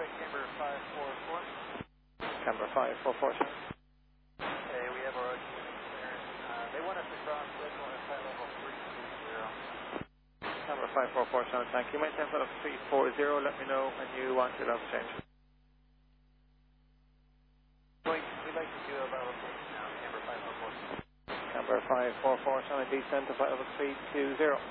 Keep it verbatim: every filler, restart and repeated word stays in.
runway, camber five four four. Camber five four four, sir. Hey, we have our clearance. Uh, they want us to cross schedule at flight level three two zero. Camber five four four, sir. Thank you. Maintain flight level three four zero. Let me know when you want your level change. Wait, we'd like to do a level change now, camber five four four. Camber five four four, sir. Descend to flight level three two zero.